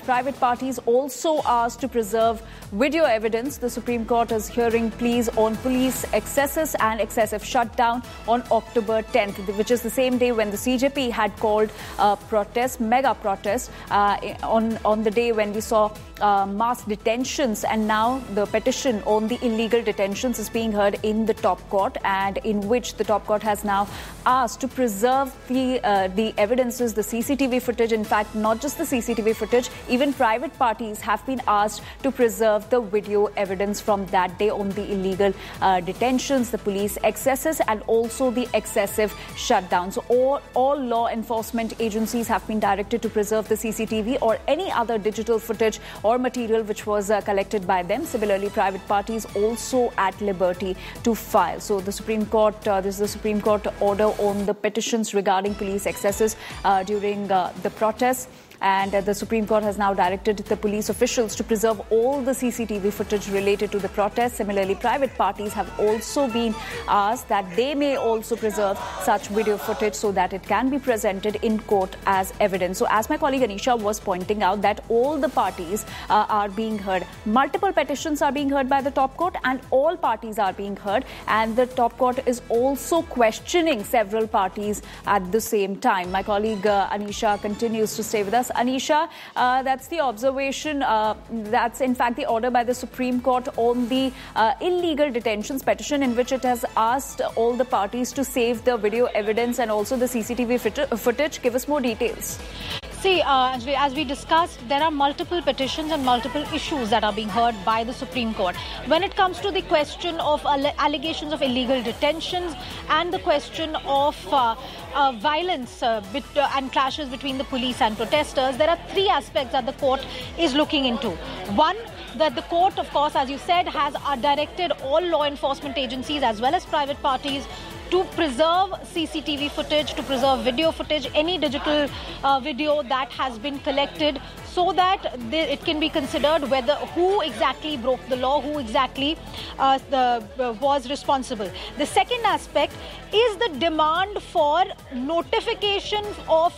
private parties also asked to preserve video evidence. The Supreme Court is hearing pleas on police excesses and excessive shutdown on October 10th, which is the same day when the CJP had called a protest, mega protest, on the day when we saw mass detentions, and now the petition on the illegal detentions is being heard in the top court, and in which the top court has now asked to preserve the evidences, the CCTV footage. In fact, not just the CCTV footage, even private parties have been asked to preserve the video evidence from that day on the illegal detentions, the police excesses, and also the excessive shutdown. So all law enforcement agencies have been directed to preserve the CCTV or any other digital footage or material which was collected by them. Similarly, private parties also at liberty to file. So the Supreme Court, this is the Supreme Court order on the petitions regarding police excesses during the protests. And the Supreme Court has now directed the police officials to preserve all the CCTV footage related to the protest. Similarly, private parties have also been asked that they may also preserve such video footage so that it can be presented in court as evidence. So as my colleague Anisha was pointing out, that all the parties are being heard. Multiple petitions are being heard by the top court and all parties are being heard. And the top court is also questioning several parties at the same time. My colleague Anisha continues to stay with us. Anisha, that's the observation. That's in fact the order by the Supreme Court on the illegal detentions petition, in which it has asked all the parties to save the video evidence and also the CCTV footage. Give us more details. See, as we discussed, there are multiple petitions and multiple issues that are being heard by the Supreme Court. When it comes to the question of allegations of illegal detentions and the question of violence and clashes between the police and protesters, there are three aspects that the court is looking into. One, that the court, of course, as you said, has directed all law enforcement agencies as well as private parties to preserve CCTV footage, to preserve video footage, any digital video that has been collected, so that it can be considered who exactly broke the law, who exactly was responsible. The second aspect is the demand for notification of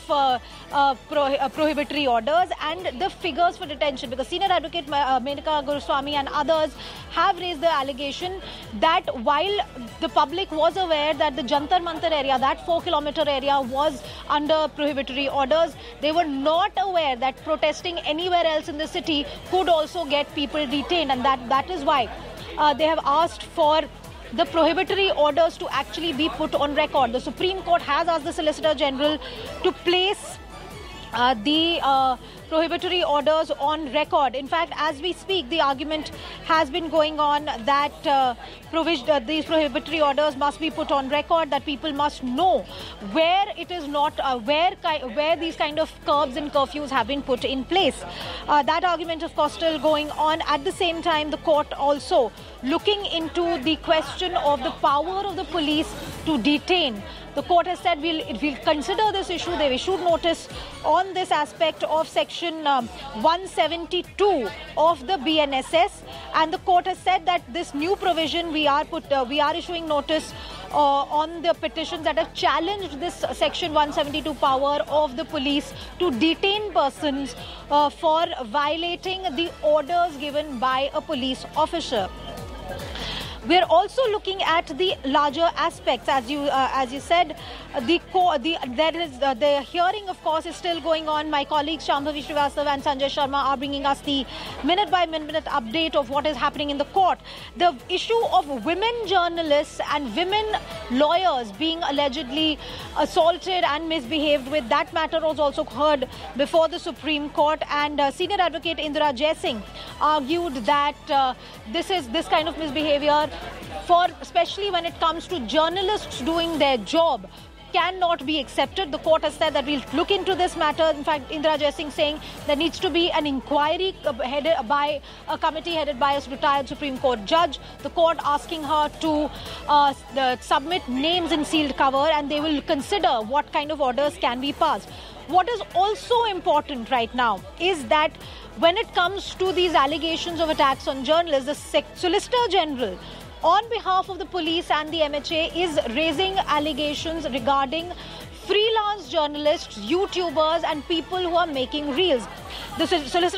prohibitory orders and the figures for detention, because Senior Advocate Menaka Guruswamy and others have raised the allegation that while the public was aware that the Jantar Mantar area, that 4-kilometer area, was under prohibitory orders, they were not aware that protesting anywhere else in the city could also get people detained, and that is why they have asked for the prohibitory orders to actually be put on record. The Supreme Court has asked the Solicitor General to place the prohibitory orders on record. In fact, as we speak, the argument has been going on that these prohibitory orders must be put on record, that people must know where it is not, where these kind of curbs and curfews have been put in place. That argument, of course, still going on. At the same time, the court also looking into the question of the power of the police to detain. The court has said we'll consider this issue. They've issued notice on this aspect of Section 172 of the BNSS, and the court has said that this new provision we are issuing notice on the petitions that have challenged this Section 172 power of the police to detain persons for violating the orders given by a police officer. We're also looking at the larger aspects, as you said. The hearing, of course, is still going on. My colleagues Shambhavi Srivastava and Sanjay Sharma are bringing us the minute-by-minute update of what is happening in the court. The issue of women journalists and women lawyers being allegedly assaulted and misbehaved with, that matter was also heard before the Supreme Court, and Senior Advocate Indira Jaising argued that this kind of misbehavior, especially when it comes to journalists doing their job, cannot be accepted. The court has said that we'll look into this matter. In fact, Indira Jaising saying there needs to be an inquiry headed by a committee headed by a retired Supreme Court judge. The court asking her to submit names in sealed cover, and they will consider what kind of orders can be passed. What is also important right now is that when it comes to these allegations of attacks on journalists, the Solicitor General, on behalf of the police and the MHA, is raising allegations regarding freelance journalists, YouTubers and people who are making reels. The Solicitor